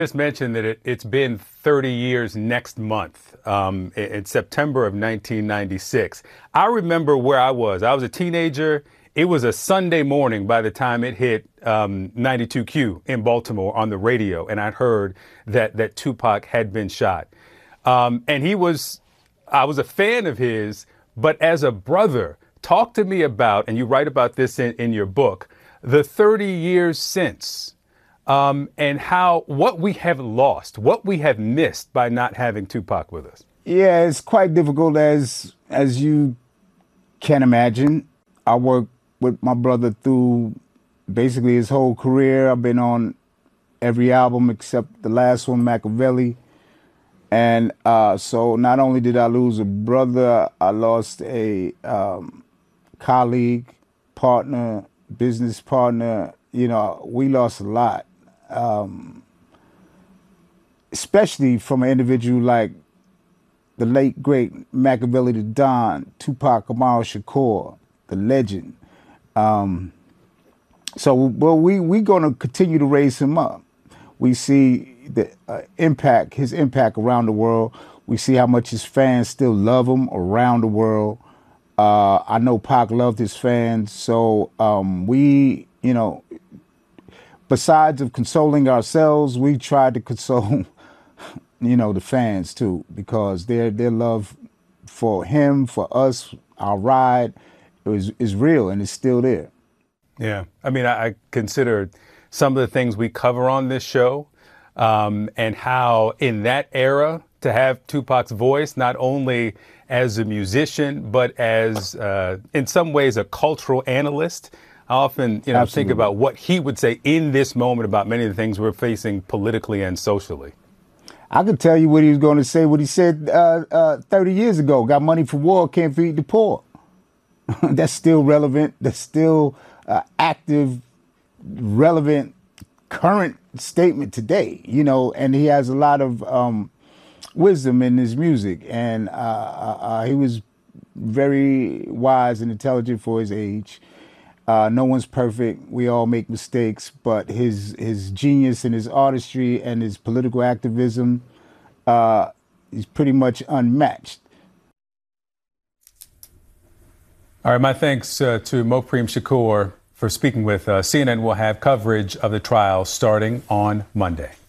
Just mentioned that it's been 30 years next month, in September of 1996. I remember where I was. I was a teenager. It was a Sunday morning by the time it hit 92Q in Baltimore on the radio, and I'd heard that Tupac had been shot. And I was a fan of his, but as a brother, talk to me about, and you write about this in your book, the 30 years since. And what we have lost, what we have missed by not having Tupac with us. Yeah, it's quite difficult as you can imagine. I worked with my brother through basically his whole career. I've been on every album except the last one, Machiavelli. And so not only did I lose a brother, I lost a colleague, partner, business partner. You know, we lost a lot. Especially from an individual like the late, great Machiavelli the Don, Tupac Amaru Shakur, the legend. So we're going to continue to raise him up. We see the his impact around the world. We see how much his fans still love him around the world. I know Pac loved his fans. So besides of consoling ourselves, we tried to console, the fans too, because their love for him, for us, our ride, is real and it's still there. Yeah, I mean, I consider some of the things we cover on this show, and how in that era to have Tupac's voice, not only as a musician, but as in some ways a cultural analyst. I often, think about what he would say in this moment about many of the things we're facing politically and socially. I could tell you what he was going to say, what he said 30 years ago. Got money for war, can't feed the poor. That's still relevant. That's still active, relevant, current statement today, and he has a lot of wisdom in his music. And he was very wise and intelligent for his age. No one's perfect. We all make mistakes, but his genius and his artistry and his political activism is pretty much unmatched. All right, my thanks to Mopreme Shakur for speaking with us. CNN will have coverage of the trial starting on Monday.